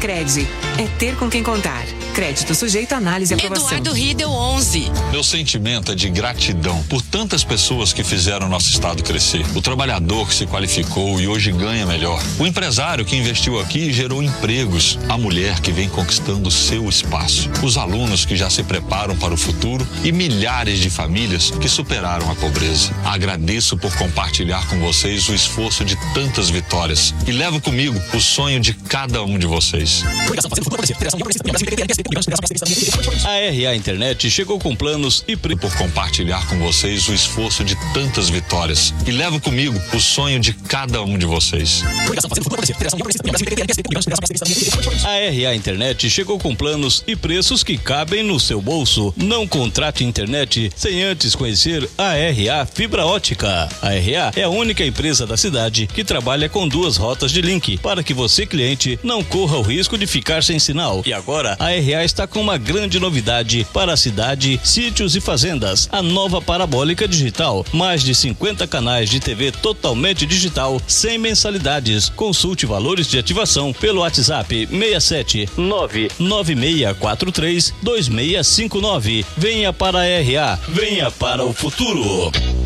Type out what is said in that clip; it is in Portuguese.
Sicredi é ter com quem contar. Crédito sujeito a análise e aprovação. Eduardo Riedel 11. Meu sentimento é de gratidão por tantas pessoas que fizeram nosso estado crescer. O trabalhador que se qualificou e hoje ganha melhor. O empresário que investiu aqui e gerou empregos. A mulher que vem conquistando seu espaço. Os alunos que já se preparam para o futuro e milhares de famílias que superaram a pobreza. Agradeço por compartilhar com vocês o esforço de tantas vitórias e levo comigo o sonho de cada um de vocês. A RA Internet chegou com planos e por compartilhar com vocês o esforço de tantas vitórias e levo comigo o sonho de cada um de vocês. A RA Internet chegou com planos e preços que cabem no seu bolso. Não contrate internet sem antes conhecer a RA Fibra Ótica. A RA é a única empresa da cidade que trabalha com 2 rotas de link para que você, cliente, não corra o risco de ficar sem sinal. E agora a RA está com uma grande novidade para a cidade, sítios e fazendas. A nova parabólica digital. Mais de 50 canais de TV totalmente digital, sem mensalidades. Consulte valores de ativação pelo WhatsApp 67 99643 2659. Venha para a RA, venha para o futuro.